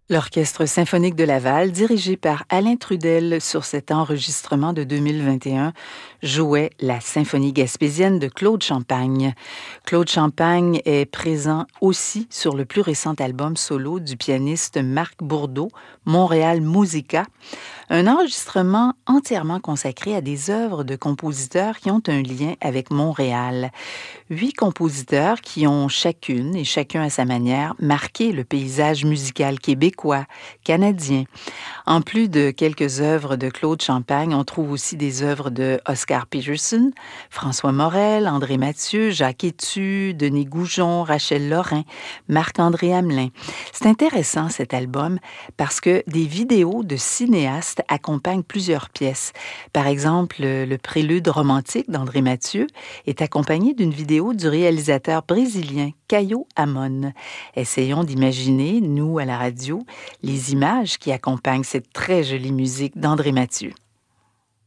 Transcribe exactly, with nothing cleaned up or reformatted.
L'Orchestre symphonique de Laval, dirigé par Alain Trudel sur cet enregistrement de deux mille vingt et un, jouait la symphonie gaspésienne de Claude Champagne. Claude Champagne est présent aussi sur le plus récent album solo du pianiste Marc Bourdeau, Montréal Musica, un enregistrement entièrement consacré à des œuvres de compositeurs qui ont un lien avec Montréal. Huit compositeurs qui ont chacune et chacun à sa manière marqué le paysage musical québécois, canadien. En plus de quelques œuvres de Claude Champagne, on trouve aussi des œuvres de Oscar Peterson, François Morel, André Mathieu, Jacques Hétu, Denis Goujon, Rachel Lorrain, Marc-André Hamelin. C'est intéressant cet album parce que des vidéos de cinéastes accompagnent plusieurs pièces. Par exemple, le prélude romantique d'André Mathieu est accompagné d'une vidéo du réalisateur brésilien Caio Amon. Essayons d'imaginer, nous à la radio, les images qui accompagnent cette très jolie musique d'André Mathieu.